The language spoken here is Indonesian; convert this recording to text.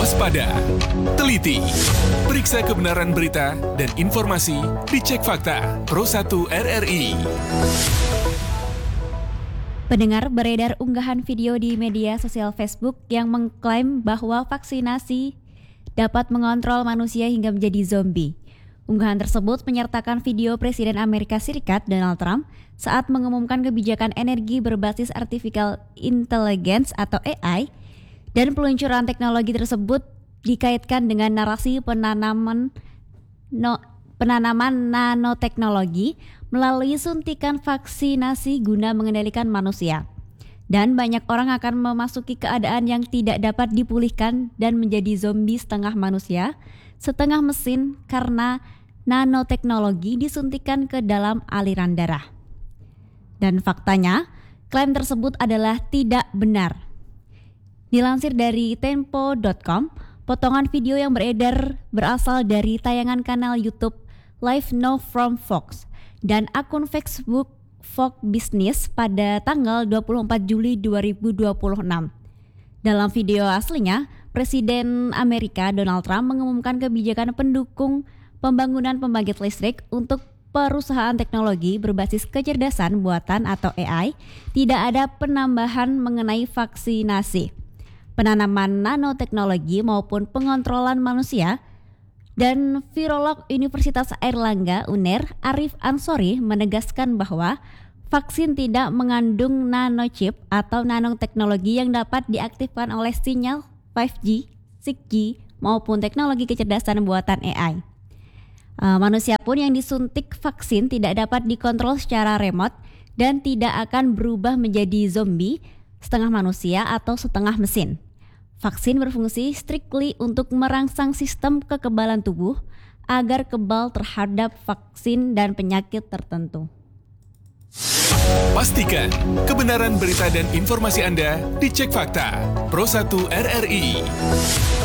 Waspada, teliti, periksa kebenaran berita dan informasi, dicek fakta. Pro 1 RRI. Pendengar, beredar unggahan video di media sosial Facebook yang mengklaim bahwa vaksinasi dapat mengontrol manusia hingga menjadi zombie. Unggahan tersebut menyertakan video Presiden Amerika Serikat Donald Trump saat mengumumkan kebijakan energi berbasis artificial intelligence atau AI, dan peluncuran teknologi tersebut dikaitkan dengan narasi penanaman nanoteknologi melalui suntikan vaksinasi guna mengendalikan manusia. Dan banyak orang akan memasuki keadaan yang tidak dapat dipulihkan dan menjadi zombie setengah manusia, setengah mesin karena nanoteknologi disuntikan ke dalam aliran darah. Dan faktanya, klaim tersebut adalah tidak benar. Dilansir dari Tempo.com, potongan video yang beredar berasal dari tayangan kanal YouTube Live Now from Fox dan akun Facebook Fox Business pada tanggal 24 Juli 2026. Dalam video aslinya, Presiden Amerika Donald Trump mengumumkan kebijakan pendukung pembangunan pembangkit listrik untuk perusahaan teknologi berbasis kecerdasan buatan atau AI. Tidak ada penambahan mengenai vaksinasi, penanaman nanoteknologi maupun pengontrolan manusia. Dan virolog Universitas Airlangga UNER Arif Ansori menegaskan bahwa vaksin tidak mengandung nanochip atau nanoteknologi yang dapat diaktifkan oleh sinyal 5G, 6G maupun teknologi kecerdasan buatan AI. Manusia pun yang disuntik vaksin tidak dapat dikontrol secara remote dan tidak akan berubah menjadi zombie, setengah manusia atau setengah mesin. Vaksin berfungsi strictly untuk merangsang sistem kekebalan tubuh agar kebal terhadap vaksin dan penyakit tertentu. Pastikan kebenaran berita dan informasi Anda dicek fakta. Pro 1 RRI.